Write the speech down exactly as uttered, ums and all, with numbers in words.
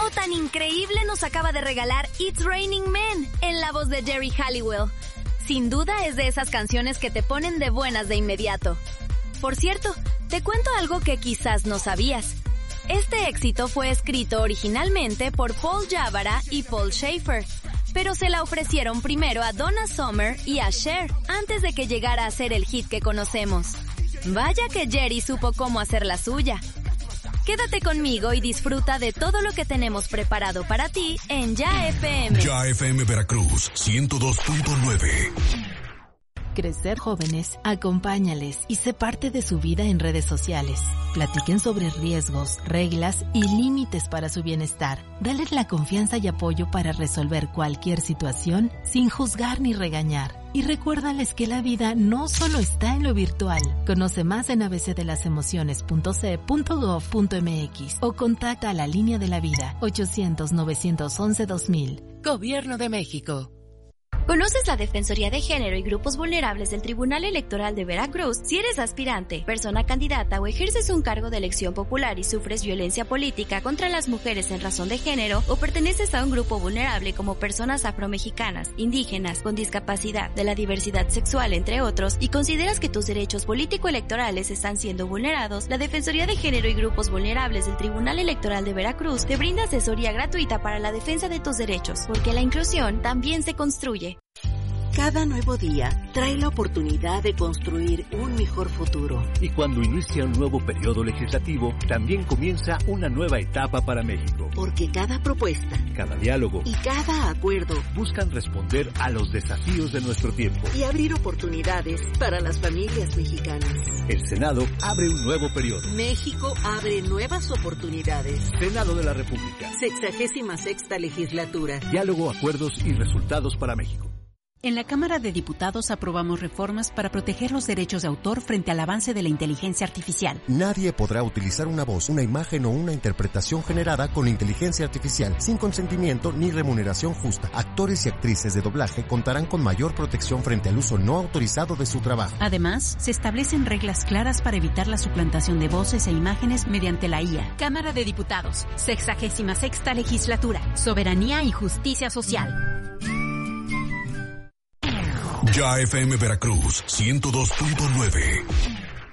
algo tan increíble nos acaba de regalar It's Raining Men, en la voz de Jerry Halliwell. Sin duda es de esas canciones que te ponen de buenas de inmediato. Por cierto, te cuento algo que quizás no sabías. Este éxito fue escrito originalmente por Paul Yabara y Paul Schaefer, pero se la ofrecieron primero a Donna Summer y a Cher antes de que llegara a ser el hit que conocemos. Vaya que Jerry supo cómo hacer la suya. Quédate conmigo y disfruta de todo lo que tenemos preparado para ti en Ya F M. Ya F M Veracruz, ciento dos punto nueve. Crecer jóvenes, acompáñales y sé parte de su vida en redes sociales. Platiquen sobre riesgos, reglas y límites para su bienestar. Dale la confianza y apoyo para resolver cualquier situación sin juzgar ni regañar. Y recuérdales que la vida no solo está en lo virtual. Conoce más en a b c de las emociones punto c e punto gov punto m x o contacta a la línea de la vida ochocientos, novecientos once, dos mil. Gobierno de México. ¿Conoces la Defensoría de Género y Grupos Vulnerables del Tribunal Electoral de Veracruz? Si eres aspirante, persona candidata o ejerces un cargo de elección popular y sufres violencia política contra las mujeres en razón de género o perteneces a un grupo vulnerable como personas afromexicanas, indígenas, con discapacidad, de la diversidad sexual, entre otros, y consideras que tus derechos político-electorales están siendo vulnerados, la Defensoría de Género y Grupos Vulnerables del Tribunal Electoral de Veracruz te brinda asesoría gratuita para la defensa de tus derechos, porque la inclusión también se construye. Cada nuevo día trae la oportunidad de construir un mejor futuro. Y cuando inicia un nuevo periodo legislativo, también comienza una nueva etapa para México. Porque cada propuesta, cada diálogo y cada acuerdo buscan responder a los desafíos de nuestro tiempo y abrir oportunidades para las familias mexicanas. El Senado abre un nuevo periodo. México abre nuevas oportunidades. Senado de la República. Sexagésima sexta legislatura. Diálogo, acuerdos y resultados para México. En la Cámara de Diputados aprobamos reformas para proteger los derechos de autor frente al avance de la inteligencia artificial. Nadie podrá utilizar una voz, una imagen o una interpretación generada con inteligencia artificial sin consentimiento ni remuneración justa. Actores y actrices de doblaje contarán con mayor protección frente al uso no autorizado de su trabajo. Además, se establecen reglas claras para evitar la suplantación de voces e imágenes mediante la I A. Cámara de Diputados, sexagésima sexta legislatura, soberanía y justicia social. Ya F M Veracruz, ciento dos punto nueve.